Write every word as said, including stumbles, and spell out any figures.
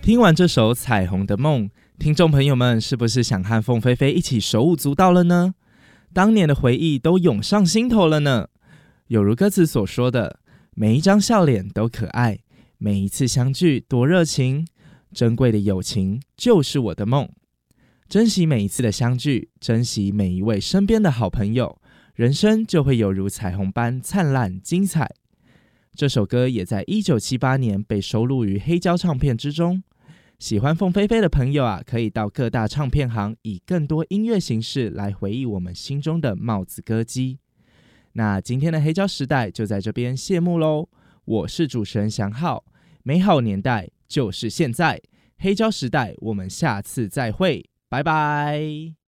听完这首《彩虹的梦》，听众朋友们是不是想和凤飞飞一起手舞足蹈了呢？当年的回忆都涌上心头了呢。有如歌词所说的，每一张笑脸都可爱，每一次相聚多热情，珍贵的友情就是我的梦。珍惜每一次的相聚，珍惜每一位身边的好朋友，人生就会有如彩虹般灿烂精彩。这首歌也在一九七八年被收录于黑胶唱片之中。喜欢凤飞飞的朋友啊，可以到各大唱片行以更多音乐形式来回忆我们心中的帽子歌姬。那今天的黑胶时代就在这边谢幕喽。我是主持人祥浩，美好年代就是现在，黑胶时代我们下次再会，拜拜。